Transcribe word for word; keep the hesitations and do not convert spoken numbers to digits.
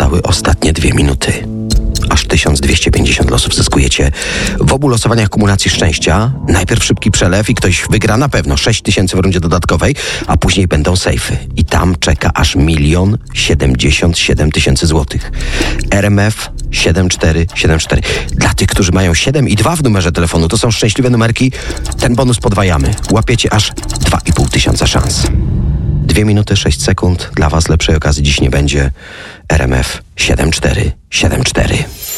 Zostały ostatnie dwie minuty. Aż tysiąc dwieście pięćdziesiąt losów zyskujecie. W obu losowaniach kumulacji szczęścia najpierw szybki przelew i ktoś wygra na pewno sześć tysięcy w rundzie dodatkowej, a później będą sejfy. I tam czeka aż milion siedemdziesiąt siedem tysięcy złotych. R M F siedem cztery siedem cztery. Dla tych, którzy mają siedem i dwa w numerze telefonu, to są szczęśliwe numerki. Ten bonus podwajamy. Łapiecie aż dwa i pół tysiąca szans. Dwie minuty, sześć sekund. Dla was lepszej okazji dziś nie będzie. R M F siedem cztery siedem cztery.